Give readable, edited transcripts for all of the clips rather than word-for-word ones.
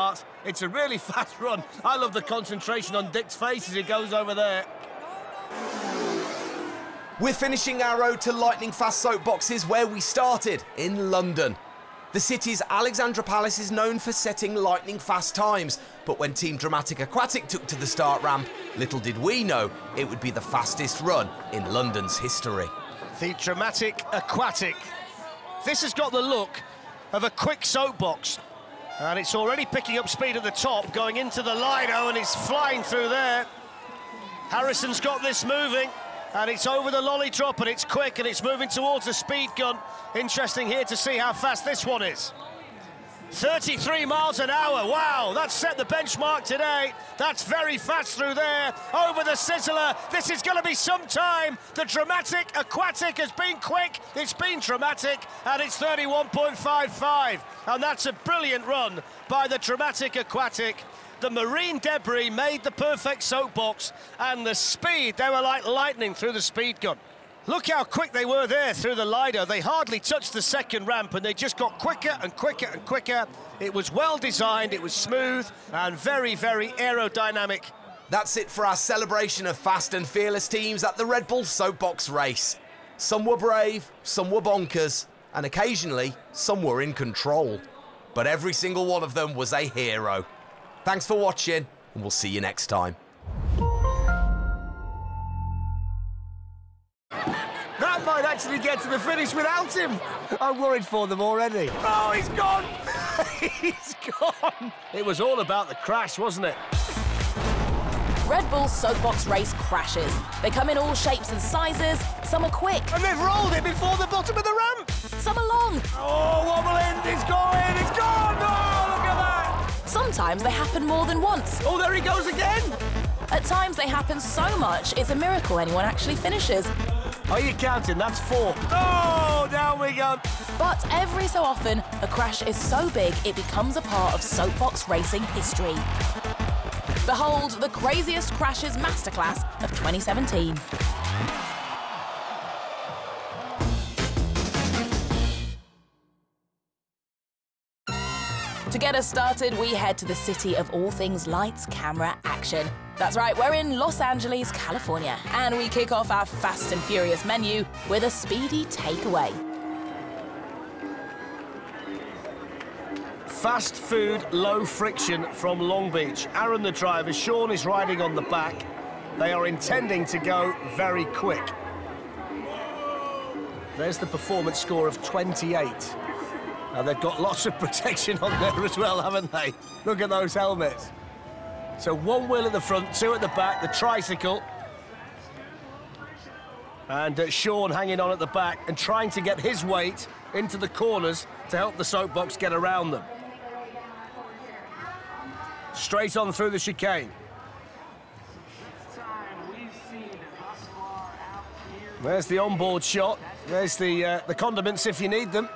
start. It's a really fast run. I love the concentration on Dick's face as he goes over there. We're finishing our road to lightning fast soapboxes where we started, in London. The city's Alexandra Palace is known for setting lightning fast times, but when Team Dramatic Aquatic took to the start ramp, little did we know it would be the fastest run in London's history. The Dramatic Aquatic. This has got the look of a quick soapbox, and it's already picking up speed at the top, going into the Lido, and it's flying through there. Harrison's got this moving, and it's over the lolly drop, and it's quick, and it's moving towards the speed gun. Interesting here to see how fast this one is. 33 miles an hour, wow, that's set the benchmark today. That's very fast through there, over the Sizzler. This is going to be some time. The Dramatic Aquatic has been quick, it's been dramatic, and it's 31.55. And that's a brilliant run by the Dramatic Aquatic. The marine debris made the perfect soapbox, and the speed, they were like lightning through the speed gun. Look how quick they were there through the Lido. They hardly touched the second ramp, and they just got quicker and quicker and quicker. It was well designed, it was smooth, and very, very aerodynamic. That's it for our celebration of fast and fearless teams at the Red Bull Soapbox race. Some were brave, some were bonkers, and occasionally, some were in control. But every single one of them was a hero. Thanks for watching, and we'll see you next time. That might actually get to the finish without him. I'm worried for them already. Oh, he's gone! He's gone! It was all about the crash, wasn't it? Red Bull Soapbox race crashes. They come in all shapes and sizes. Some are quick. And they've rolled it before the bottom of the ramp. Some are long. Oh, wobbling! It's going! It's gone! Oh, look at that! Sometimes they happen more than once. Oh, there he goes again! At times they happen so much, it's a miracle anyone actually finishes. Are you counting? That's 4. Oh, down we go. But every so often, a crash is so big it becomes a part of soapbox racing history. Behold the craziest crashes masterclass of 2017. To get us started, we head to the city of all things lights, camera, action. That's right, we're in Los Angeles, California, and we kick off our Fast and Furious menu with a speedy takeaway. Fast food, low friction from Long Beach. Aaron, the driver, Sean is riding on the back. They are intending to go very quick. There's the performance score of 28. Now, they've got lots of protection on there as well, haven't they? Look at those helmets. So 1 wheel at the front, 2 at the back, the tricycle. And Sean hanging on at the back and trying to get his weight into the corners to help the soapbox get around them. Straight on through the chicane. There's the onboard shot. There's the condiments if you need them.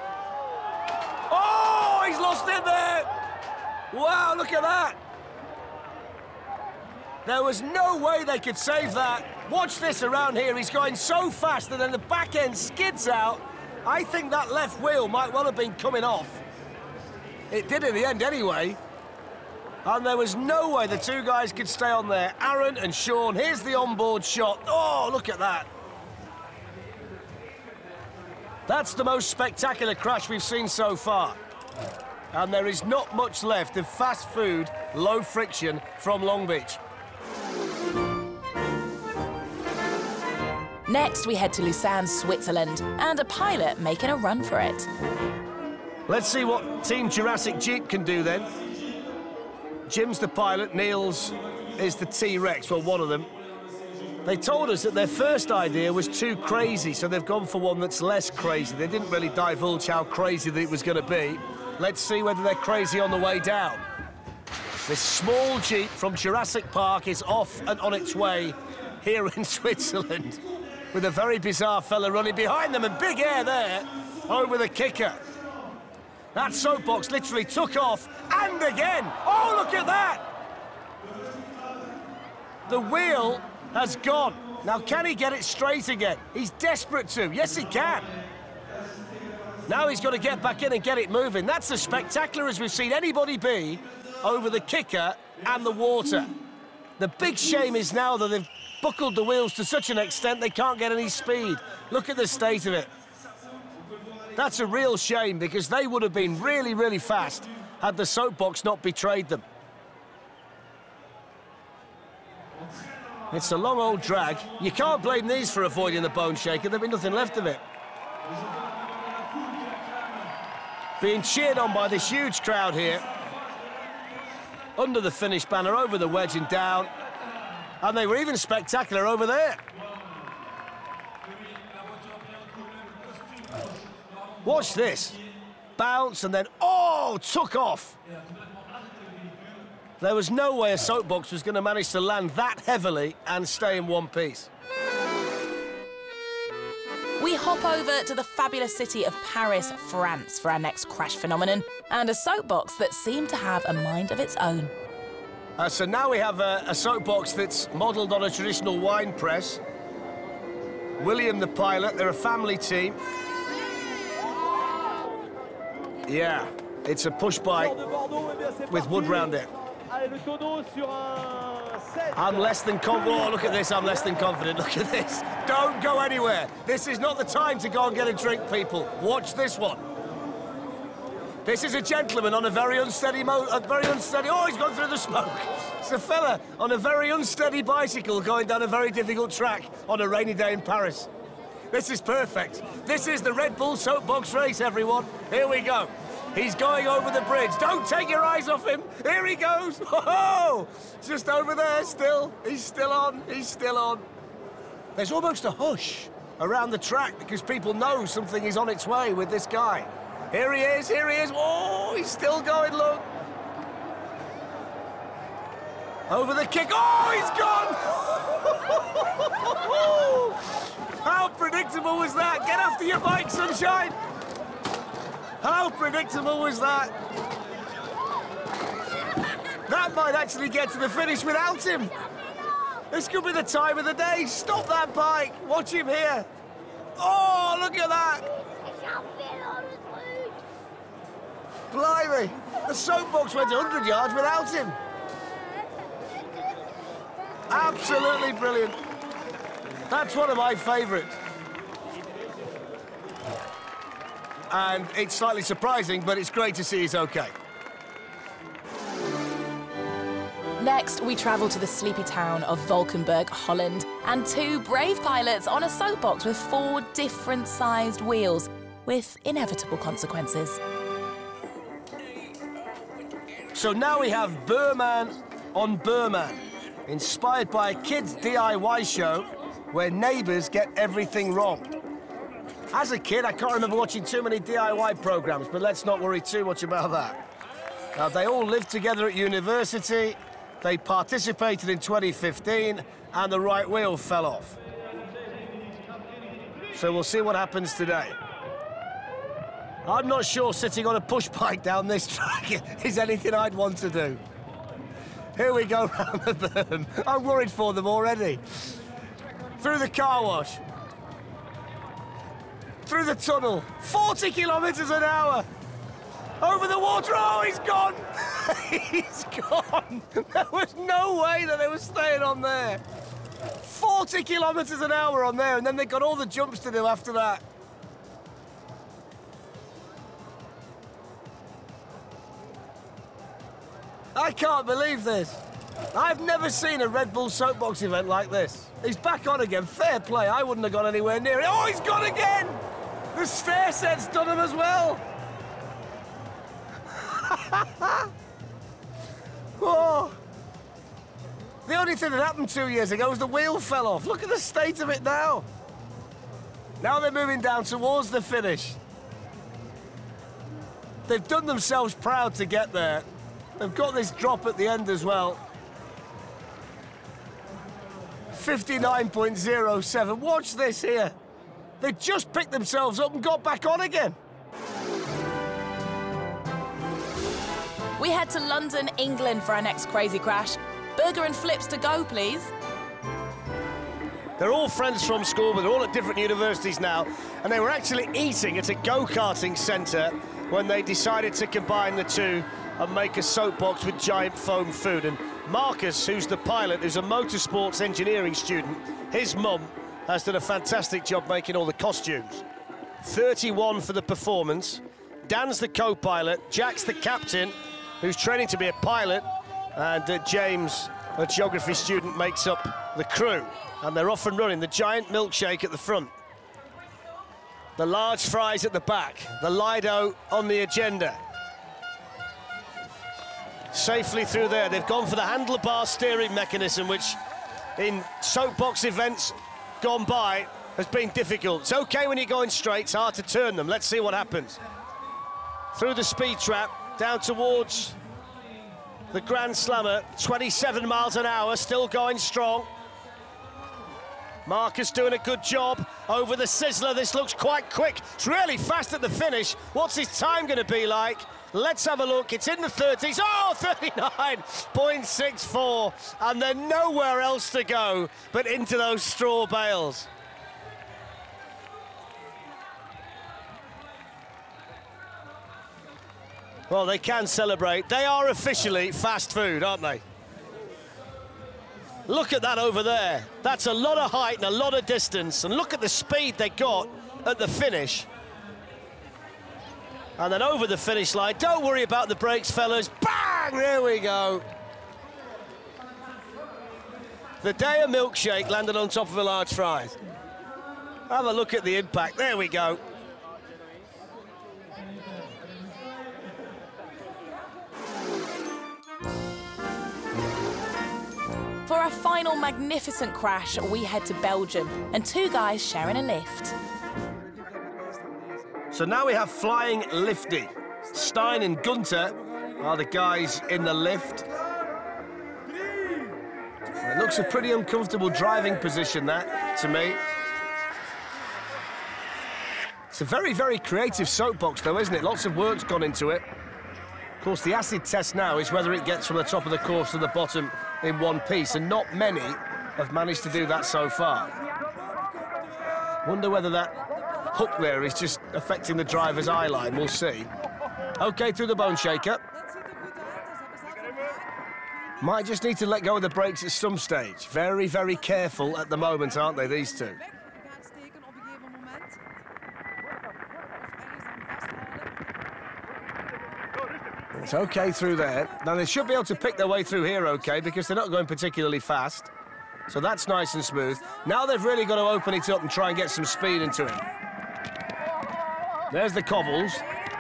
Oh, he's lost it there! Wow, look at that! There was no way they could save that. Watch this around here. He's going so fast and then the back end skids out. I think that left wheel might well have been coming off. It did in the end anyway. And there was no way the two guys could stay on there. Aaron and Sean, here's the onboard shot. Oh, look at that. That's the most spectacular crash we've seen so far. And there is not much left of fast food, low friction from Long Beach. Next, we head to Lausanne, Switzerland, and a pilot making a run for it. Let's see what Team Jurassic Jeep can do then. Jim's the pilot, Niels is the T-Rex, well, one of them. They told us that their first idea was too crazy, so they've gone for one that's less crazy. They didn't really divulge how crazy that it was going to be. Let's see whether they're crazy on the way down. This small Jeep from Jurassic Park is off and on its way here in Switzerland, with a very bizarre fella running behind them, and big air there over the kicker. That soapbox literally took off, and again. Oh, look at that! The wheel has gone. Now, can he get it straight again? He's desperate to. Yes, he can. Now he's got to get back in and get it moving. That's as spectacular as we've seen anybody be over the kicker and the water. The big shame is now that they've buckled the wheels to such an extent they can't get any speed. Look at the state of it. That's a real shame because they would have been really, really fast had the soapbox not betrayed them. It's a long old drag. You can't blame these for avoiding the bone shaker. There'll be nothing left of it. Being cheered on by this huge crowd here. Under the finish banner, over the wedge and down. And they were even spectacular over there. Watch this. Bounce and then, oh, took off. There was no way a soapbox was going to manage to land that heavily and stay in one piece. We hop over to the fabulous city of Paris, France for our next crash phenomenon and a soapbox that seemed to have a mind of its own. So now we have a soapbox that's modelled on a traditional wine press. William the pilot, they're a family team. Yeah, it's a push bike with wood round it. I'm less than confident. Oh, look at this, I'm less than confident. Look at this. Don't go anywhere. This is not the time to go and get a drink, people. Watch this one. This is a gentleman on a very unsteady oh, he's gone through the smoke. It's a fella on a very unsteady bicycle going down a very difficult track on a rainy day in Paris. This is perfect. This is the Red Bull soapbox race, everyone. Here we go. He's going over the bridge. Don't take your eyes off him. Here he goes. Oh, just over there still. He's still on. He's still on. There's almost a hush around the track because people know something is on its way with this guy. Here he is. Here he is. Oh, he's still going, look. Over the kick. Oh, he's gone. How predictable was that? Get after your bike, sunshine. How predictable was that? That might actually get to the finish without him. This could be the time of the day. Stop that bike. Watch him here. Oh, look at that. Blimey. The soapbox went 100 yards without him. Absolutely brilliant. That's one of my favourites. And it's slightly surprising, but it's great to see he's okay. Next, we travel to the sleepy town of Valkenburg, Holland, and two brave pilots on a soapbox with 4 different-sized wheels, with inevitable consequences. So now we have Burman on Burman, inspired by a kids' DIY show where neighbours get everything wrong. As a kid, I can't remember watching too many DIY programmes, but let's not worry too much about that. Now, they all lived together at university, they participated in 2015, and the right wheel fell off. So we'll see what happens today. I'm not sure sitting on a push bike down this track is anything I'd want to do. Here we go round the berm. I'm worried for them already. Through the car wash. Through the tunnel, 40 kilometres an hour. Over the water, oh, he's gone. He's gone. There was no way that they were staying on there. 40 kilometres an hour on there, and then they got all the jumps to do after that. I can't believe this. I've never seen a Red Bull soapbox event like this. He's back on again, fair play. I wouldn't have gone anywhere near it. Oh, he's gone again. The stair set's done him as well. Oh. The only thing that happened 2 years ago was the wheel fell off. Look at the state of it now. Now they're moving down towards the finish. They've done themselves proud to get there. They've got this drop at the end as well. 59.07. Watch this here. They just picked themselves up and got back on again. We head to London, England for our next crazy crash. Burger and flips to go, please. They're all friends from school, but they're all at different universities now. And they were actually eating at a go-karting centre when they decided to combine the two and make a soapbox with giant foam food. And Marcus, who's the pilot, who's a motorsports engineering student, his mum has done a fantastic job making all the costumes. 31 for the performance. Dan's the co-pilot, Jack's the captain, who's training to be a pilot, and James, a geography student, makes up the crew. And they're off and running. The giant milkshake at the front. The large fries at the back. The Lido on the agenda. Safely through there. They've gone for the handlebar steering mechanism, which in soapbox events gone by has been difficult. It's okay when you're going straight, it's hard to turn them. Let's see what happens. Through the speed trap, down towards the Grand Slammer, 27 miles an hour, still going strong. Marcus doing a good job over the Sizzler. This looks quite quick. It's really fast at the finish. What's his time going to be like? Let's have a look. It's in the 30s. Oh, 39.64. And then nowhere else to go but into those straw bales. Well, they can celebrate. They are officially fast food, aren't they? Look at that over there. That's a lot of height and a lot of distance. And look at the speed they got at the finish. And then over the finish line. Don't worry about the brakes, fellas. Bang! There we go. The Daya milkshake landed on top of a large fries. Have a look at the impact. There we go. For our final magnificent crash, we head to Belgium, and two guys sharing a lift. So now we have Flying Lifty. Stein and Gunter are the guys in the lift. It looks a pretty uncomfortable driving position, that, to me. It's a very, very creative soapbox, though, isn't it? Lots of work's gone into it. Of course, the acid test now is whether it gets from the top of the course to the bottom in one piece, and not many have managed to do that so far. Wonder whether that hook there is just affecting the driver's eye line. We'll see. OK, through the bone shaker. Might just need to let go of the brakes at some stage. Very, very careful at the moment, aren't they, these two? It's OK through there. Now, they should be able to pick their way through here OK, because they're not going particularly fast. So that's nice and smooth. Now they've really got to open it up and try and get some speed into it. There's the cobbles.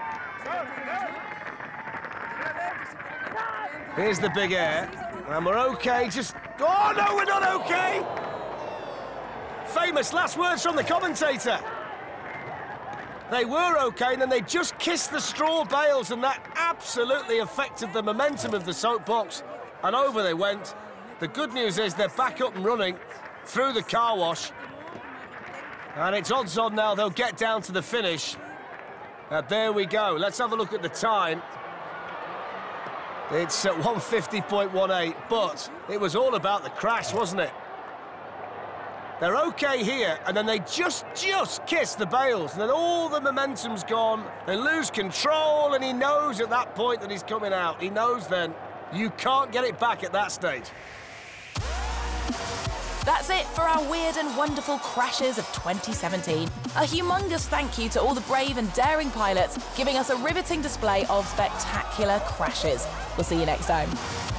Here's the big air. And we're OK, just... Oh, no, we're not OK! Famous last words from the commentator. They were OK, and then they just kissed the straw bales, and that absolutely affected the momentum of the soapbox, and over they went. The good news is they're back up and running through the car wash, and it's odds on now they'll get down to the finish. There we go. Let's have a look at the time. It's at 1:50.18, but it was all about the crash, wasn't it? They're OK here, and then they just kiss the bales, and then all the momentum's gone. They lose control, and he knows at that point that he's coming out. He knows then you can't get it back at that stage. That's it for our weird and wonderful crashes of 2017. A humongous thank you to all the brave and daring pilots giving us a riveting display of spectacular crashes. We'll see you next time.